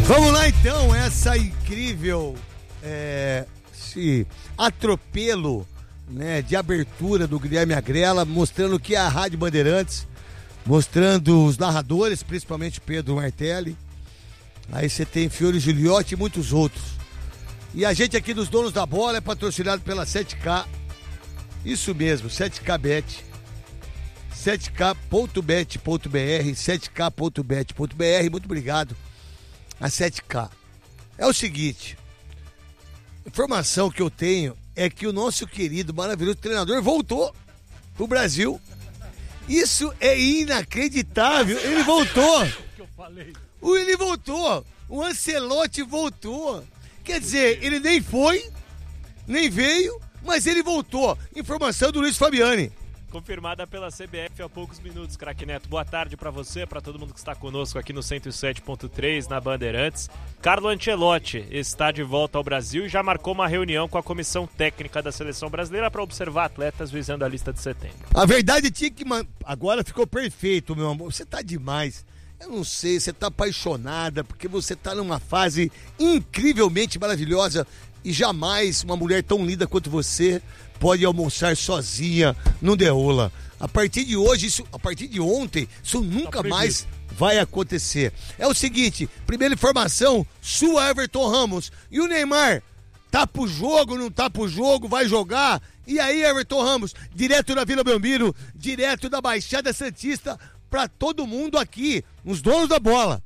Vamos lá então, essa incrível esse atropelo, né, de abertura do Guilherme Agrela, mostrando que é a Rádio Bandeirantes, mostrando os narradores, principalmente Pedro Martelli. Aí você tem Fiore Gigliotti e muitos outros. E a gente aqui dos Donos da Bola é patrocinado pela 7K. Isso mesmo, 7K Bet. 7k.bet.br, 7k.bet.br. Muito obrigado a 7K. É o seguinte, informação que eu tenho é que o nosso querido, maravilhoso treinador voltou pro Brasil. Isso é inacreditável. Ele voltou. Ele voltou. O Ancelotti voltou. Quer dizer, ele nem foi, nem veio, mas ele voltou. Informação do Luiz Fabiani. Confirmada pela CBF há poucos minutos, craque Neto. Boa tarde para você, para todo mundo que está conosco aqui no 107.3 na Bandeirantes. Carlo Ancelotti está de volta ao Brasil e já marcou uma reunião com a comissão técnica da seleção brasileira para observar atletas visando a lista de setembro. A verdade tinha que... Agora ficou perfeito, meu amor. Você tá demais. Eu não sei, você tá apaixonada porque você tá numa fase incrivelmente maravilhosa e jamais uma mulher tão linda quanto você pode almoçar sozinha no Deola. A partir de hoje, a partir de ontem, isso nunca mais vai acontecer. É o seguinte, primeira informação, sua Everton Ramos. E o Neymar, tá pro jogo, não tá pro jogo, vai jogar? E aí, Everton Ramos, direto da Vila Belmiro, direto da Baixada Santista, pra todo mundo aqui, os donos da bola.